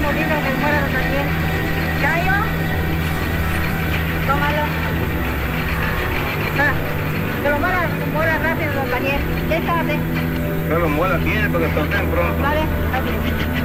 poquito que muera también. ¿Cayo? Tómalo. Que lo muera rápido, compañero. Ya está, Que lo muera bien, porque está bien pronto. Vale, está bien.